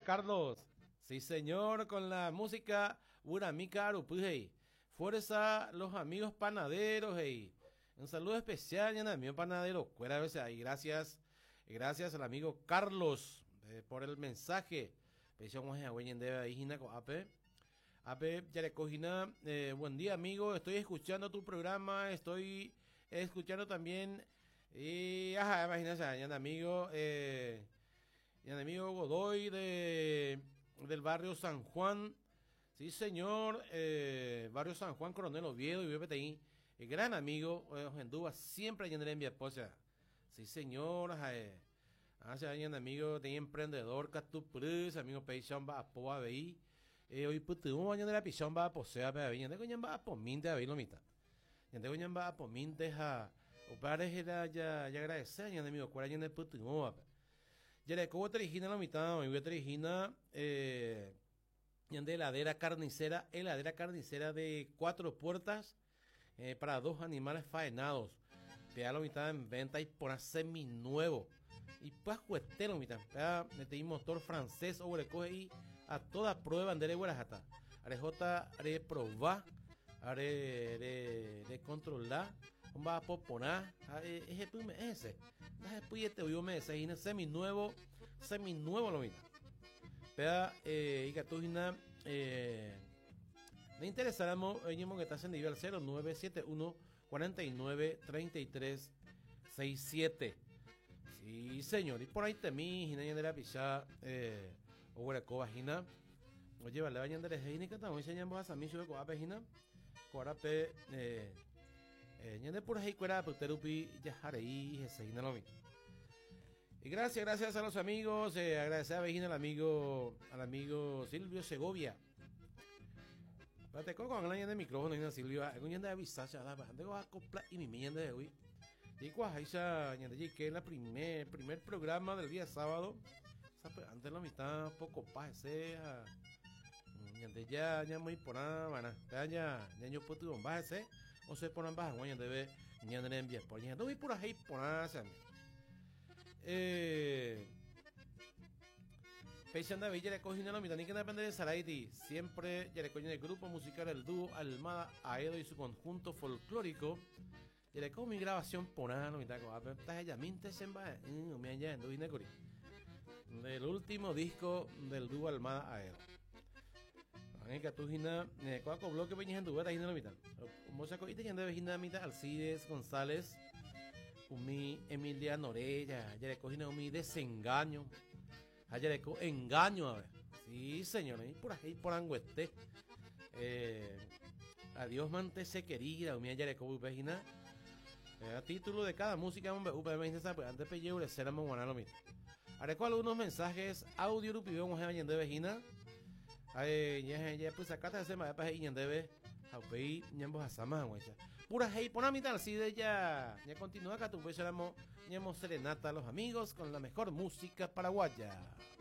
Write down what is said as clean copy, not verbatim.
Carlos. Sí, señor, con la música Uramica Arupujei. Fuerza los amigos panaderos, hey. Un saludo especial, ya amigo panadero. Cuera a veces ahí, gracias. Gracias al amigo Carlos por el mensaje. Pensamos en Agüeñen de Hijina con Ape. Ape, ya le cogina. Buen día, amigo. Estoy escuchando tu programa. Estoy escuchando también. Ajá, imagínate, ya amigo. Y el amigo Godoy del barrio San Juan. Sí, señor. Barrio San Juan, Coronel Oviedo y BPTI. El gran amigo, Gendúa, siempre yendo en mi esposa. Sí, señor. Hace años, amigo, tenía emprendedor, Catuprus, amigo Peixón, va a Poa Bey. Hoy, puto, año de la Pichón, va a Posea, pero ya tengo ya a Pominte a Bey, lo mitad. Ya tengo ya a Pominte a. O padre, ya agradecer, ya amigo, cuál año de puto, ya le cobo trigina la mitad, mi trigina, de heladera carnicera de 4 puertas para 2 animales faenados. Pega la mitad en venta y por semi nuevo. Y pues cuestero mitad. Pega metí motor francés o le coge y a toda prueba de guarajata. Arejota, are probar, are de controlar. Va a poponar, ese. Después este hoyo me dice, semi nuevo lo mismo. Pero, y que tú, me interesamos, oímos que estás en nivel 0971 49 33 67. Sí, señor, y por ahí te mi, Gina, de la picha, o hueco, vagina. Oye, vale, vayan de la Gina, que estamos enseñando a mí, sube con la página, corape, ñande por ahí cuera puterupi ya harei seguina lo mismo. Y gracias a los amigos, agradecer a Vegina al amigo Silvio Segovia. Espérate, con el año de micrófono y Silvio, algún ñande de avisar, tengo a acoplar y mi ñande de hoy. Y cuajaisa ñande que es la primer programa del día sábado. Antes de la mitad poco pase ñande ya muy por nada, ya yo puedo un base. O se ponen bajas, güey, debe ni andar en vías por allá. No voy por ahí por nada, Peixanda Villa le cogió la mitad, ni que depende de Saraiti. Siempre ya le cogió el grupo musical, el dúo Almada Aedo y su conjunto folclórico. Ya le cogió mi grabación por nada, la mitad, con estás ella, minte se va, me allá en Duinecori. Del último disco del dúo Almada Aedo. Que tú gina cuaco bloque peña en tu vera gina la mitad moza coite que anda gina la mitad Alcides González umi Emilia Norella ya le cogina umi desengaño allá le engaño a ver sí señor y por ahí por angueste adiós mantese querida umi allá le cogo pegina a título de cada música antes pelleure será muy buena lo mismo areco algunos mensajes audio rupido vamos a ver de vegina ya pues acá se me va y debe aupe ñambo asama guacha pura hey pon a mitad así de ya continúa acá tu pues éramos serenata a los amigos con la mejor música paraguaya.